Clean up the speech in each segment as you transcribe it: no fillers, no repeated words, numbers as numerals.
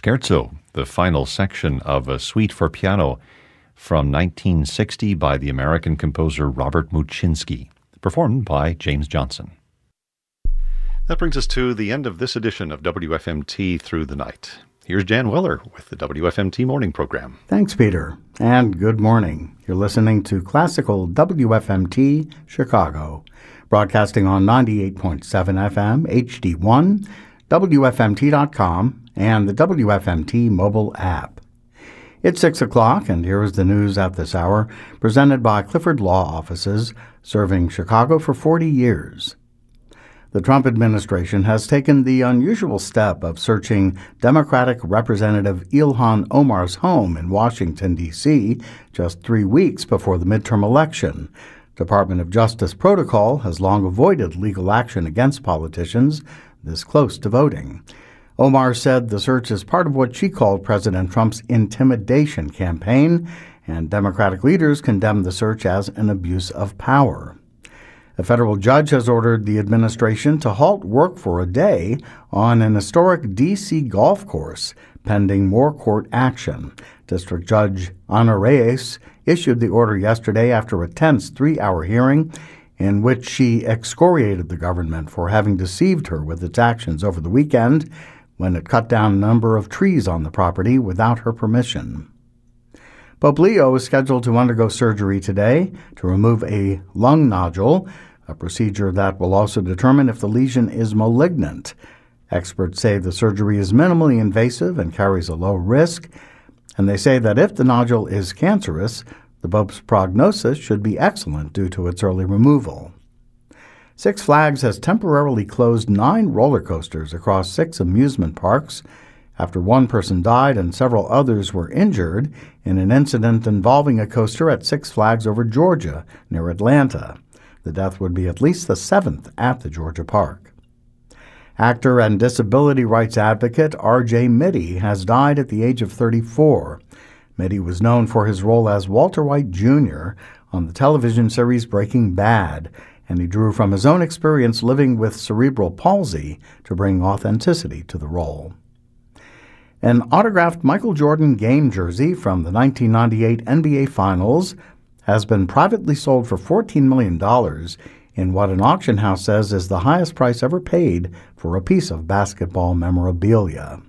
Scherzo, the final section of a suite for piano from 1960 by the American composer Robert Muczynski, performed by James Johnson. That brings us to the end of this edition of WFMT Through the Night. Here's Jan Weller with the WFMT Morning Program. Thanks, Peter, and good morning. You're listening to Classical WFMT Chicago, broadcasting on 98.7 FM, HD1, WFMT.com, and the WFMT mobile app. It's 6 o'clock, and here is the news at this hour, presented by Clifford Law Offices, serving Chicago for 40 years. The Trump administration has taken the unusual step of searching Democratic Representative Ilhan Omar's home in Washington, D.C., just 3 weeks before the midterm election. Department of Justice protocol has long avoided legal action against politicians this close to voting. Omar said the search is part of what she called President Trump's intimidation campaign, and Democratic leaders condemned the search as an abuse of power. A federal judge has ordered the administration to halt work for a day on an historic D.C. golf course, pending more court action. District Judge Ana Reyes issued the order yesterday after a tense 3-hour hearing in which she excoriated the government for having deceived her with its actions over the weekend when it cut down a number of trees on the property without her permission. Pope Leo is scheduled to undergo surgery today to remove a lung nodule, a procedure that will also determine if the lesion is malignant. Experts say the surgery is minimally invasive and carries a low risk, and they say that if the nodule is cancerous, the Pope's prognosis should be excellent due to its early removal. Six Flags has temporarily closed 9 roller coasters across 6 amusement parks after one person died and several others were injured in an incident involving a coaster at Six Flags Over Georgia near Atlanta. The death would be at least the 7th at the Georgia park. Actor and disability rights advocate R.J. Mitte has died at the age of 34. Mitte was known for his role as Walter White Jr. on the television series Breaking Bad, and he drew from his own experience living with cerebral palsy to bring authenticity to the role. An autographed Michael Jordan game jersey from the 1998 NBA Finals has been privately sold for $14 million in what an auction house says is the highest price ever paid for a piece of basketball memorabilia.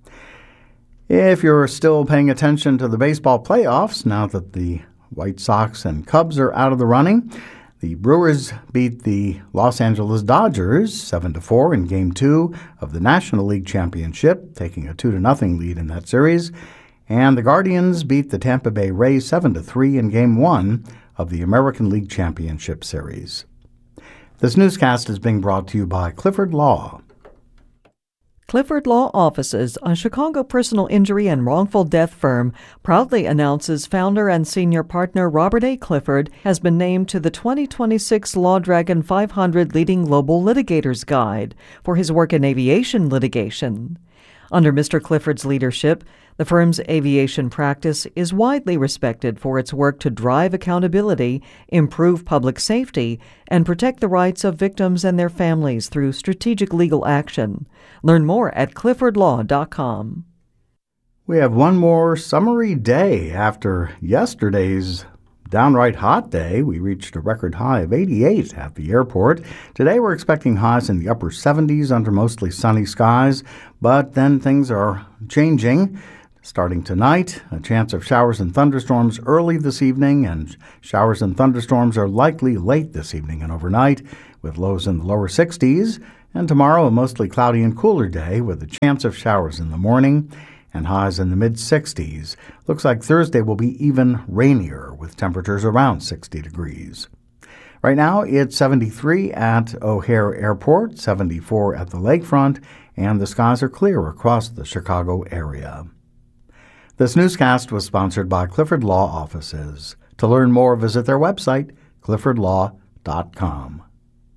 If you're still paying attention to the baseball playoffs now that the White Sox and Cubs are out of the running, the Brewers beat the Los Angeles Dodgers 7-4 in Game 2 of the National League Championship, taking a 2-0 lead in that series, and the Guardians beat the Tampa Bay Rays 7-3 in Game 1 of the American League Championship Series. This newscast is being brought to you by Clifford Law. Clifford Law Offices, a Chicago personal injury and wrongful death firm, proudly announces founder and senior partner Robert A. Clifford has been named to the 2026 Law Dragon 500 Leading Global Litigators Guide for his work in aviation litigation. Under Mr. Clifford's leadership, the firm's aviation practice is widely respected for its work to drive accountability, improve public safety, and protect the rights of victims and their families through strategic legal action. Learn more at cliffordlaw.com. We have one more summery day after yesterday's downright hot day. We reached a record high of 88 at the airport. Today we're expecting highs in the upper 70s under mostly sunny skies, but then things are changing. Starting tonight, a chance of showers and thunderstorms early this evening, and showers and thunderstorms are likely late this evening and overnight, with lows in the lower 60s. And tomorrow, a mostly cloudy and cooler day with a chance of showers in the morning and highs in the mid-60s. Looks like Thursday will be even rainier with temperatures around 60 degrees. Right now, it's 73 at O'Hare Airport, 74 at the lakefront, and the skies are clear across the Chicago area. This newscast was sponsored by Clifford Law Offices. To learn more, visit their website, cliffordlaw.com.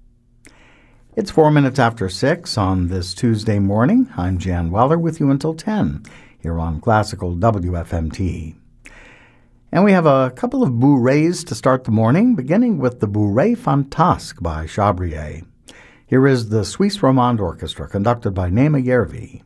It's 4 minutes after 6 on this Tuesday morning. I'm Jan Weller with you until 10 here on Classical WFMT. And we have a couple of bourrées to start the morning, beginning with the Bourrée Fantasque by Chabrier. Here is the Suisse Romande Orchestra, conducted by Naima Yervi.